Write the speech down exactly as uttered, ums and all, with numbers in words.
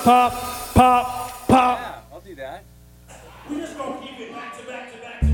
pop, pop, pop. Yeah, I'll do that. We're just gonna keep it back to back to back to